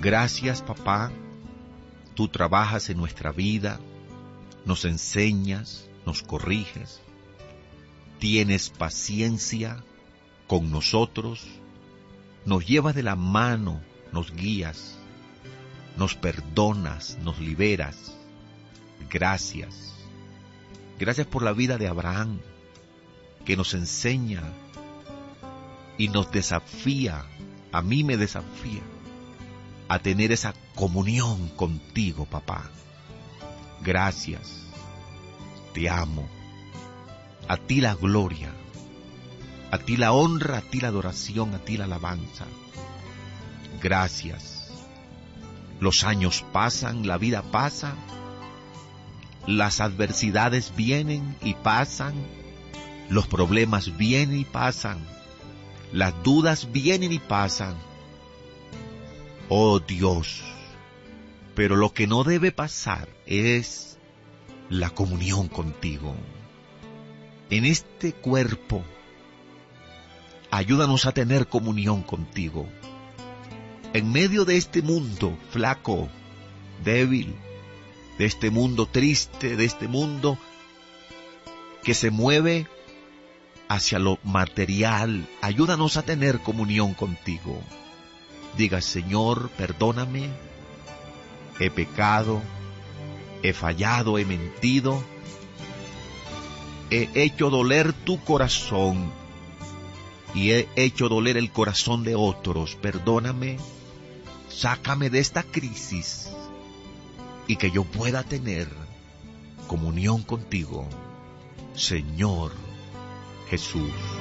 Gracias, papá. Tú trabajas en nuestra vida, nos enseñas, nos corriges, tienes paciencia con nosotros, nos llevas de la mano, nos guías, nos perdonas, nos liberas. Gracias. Gracias por la vida de Abraham, que nos enseña y nos desafía, a mí me desafía, a tener esa comunión contigo, papá. Gracias. Te amo. A ti la gloria, a ti la honra, a ti la adoración, a ti la alabanza. Gracias. Los años pasan, la vida pasa, las adversidades vienen y pasan, los problemas vienen y pasan, las dudas vienen y pasan. Oh Dios, pero lo que no debe pasar es la comunión contigo. En este cuerpo, ayúdanos a tener comunión contigo. En medio de este mundo flaco, débil, de este mundo triste, de este mundo que se mueve hacia lo material, ayúdanos a tener comunión contigo. Diga, Señor, perdóname, he pecado, he fallado, he mentido, he hecho doler tu corazón y he hecho doler el corazón de otros. Perdóname, sácame de esta crisis y que yo pueda tener comunión contigo, Señor Jesús.